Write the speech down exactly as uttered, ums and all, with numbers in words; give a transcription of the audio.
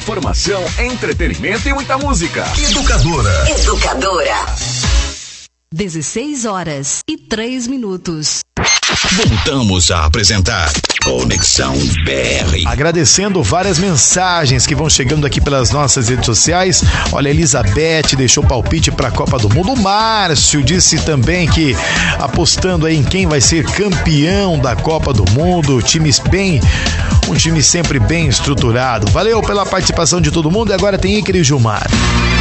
Informação, entretenimento e muita música. Educadora. Educadora. dezesseis horas e três minutos. Voltamos a apresentar Conexão B R. Agradecendo várias mensagens que vão chegando aqui pelas nossas redes sociais. Olha, a Elizabeth deixou palpite para a Copa do Mundo. O Márcio disse também que apostando aí em quem vai ser campeão da Copa do Mundo. Times bem, um time sempre bem estruturado. Valeu pela participação de todo mundo. E agora tem Icre e Gilmar.